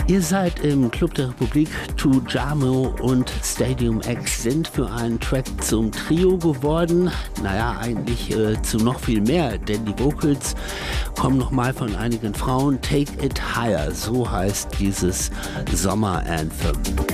Ihr seid im Club der Republik. Tujamo und Stadium X sind für einen Track zum Trio geworden. Naja, eigentlich zu noch viel mehr, denn die Vocals kommen nochmal von einigen Frauen. Take It Higher, so heißt dieses Sommer-Anthem.